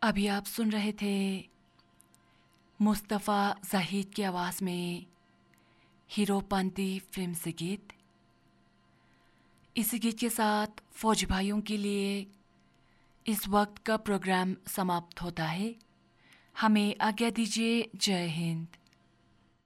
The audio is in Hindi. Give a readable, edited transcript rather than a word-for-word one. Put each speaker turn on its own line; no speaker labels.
अभी आप सुन रहे थे मुस्तफ़ा ज़हीद की आवाज़ में हीरोपंती फिल्म से गीत। इस गीत के साथ फौजी भाइयों के लिए इस वक्त का प्रोग्राम समाप्त होता है। हमें आज्ञा दीजिए। जय हिंद।